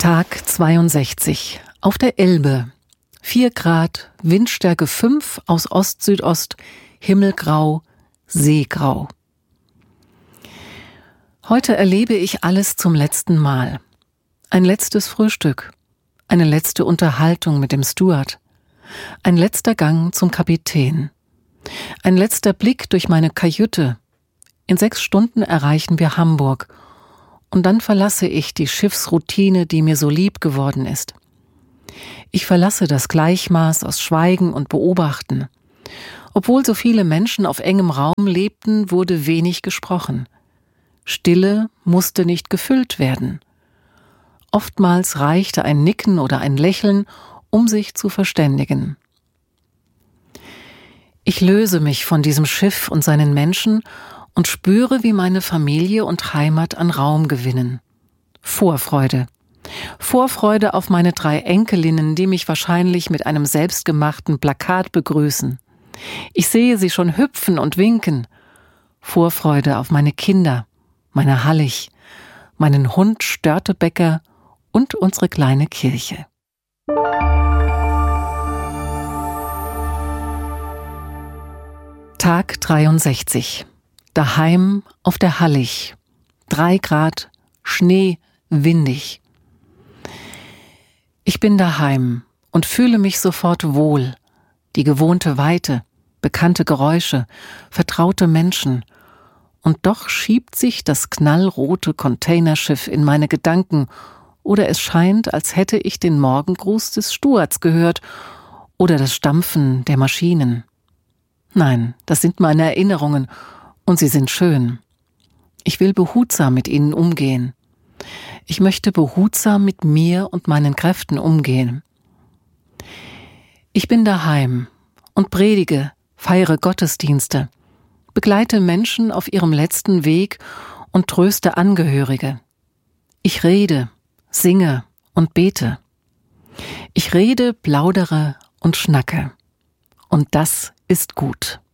Tag 62. Auf der Elbe. 4 Grad, Windstärke 5 aus Ost-Südost, Himmelgrau, Seegrau. Heute erlebe ich alles zum letzten Mal. Ein letztes Frühstück, eine letzte Unterhaltung mit dem Steward, ein letzter Gang zum Kapitän, ein letzter Blick durch meine Kajüte. In 6 Stunden erreichen wir Hamburg und dann verlasse ich die Schiffsroutine, die mir so lieb geworden ist. Ich verlasse das Gleichmaß aus Schweigen und Beobachten. Obwohl so viele Menschen auf engem Raum lebten, wurde wenig gesprochen. Stille musste nicht gefüllt werden. Oftmals reichte ein Nicken oder ein Lächeln, um sich zu verständigen. Ich löse mich von diesem Schiff und seinen Menschen und spüre, wie meine Familie und Heimat an Raum gewinnen. Vorfreude. Vorfreude auf meine 3 Enkelinnen, die mich wahrscheinlich mit einem selbstgemachten Plakat begrüßen. Ich sehe sie schon hüpfen und winken. Vorfreude auf meine Kinder, meine Hallig, meinen Hund Störtebecker und unsere kleine Kirche. Tag 63. Daheim auf der Hallig. 3 Grad, Schnee, windig. Ich bin daheim und fühle mich sofort wohl. Die gewohnte Weite, bekannte Geräusche, vertraute Menschen. Und doch schiebt sich das knallrote Containerschiff in meine Gedanken, oder es scheint, als hätte ich den Morgengruß des Stewards gehört oder das Stampfen der Maschinen. Nein, das sind meine Erinnerungen und sie sind schön. Ich will behutsam mit ihnen umgehen. Ich möchte behutsam mit mir und meinen Kräften umgehen. Ich bin daheim und predige, feiere Gottesdienste, begleite Menschen auf ihrem letzten Weg und tröste Angehörige. Ich rede, singe und bete. Ich rede, plaudere und schnacke. Und das ist gut.